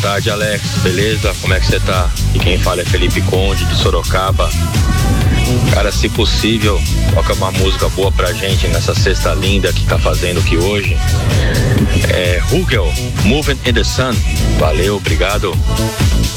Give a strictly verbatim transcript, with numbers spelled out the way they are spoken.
tarde, Alex. Beleza? Como é que você tá? E quem fala é Felipe Conde, de Sorocaba. Cara, se possível, toca uma música boa pra gente nessa sexta linda que tá fazendo aqui hoje. É Hugel, Moving in the Sun. Valeu, obrigado.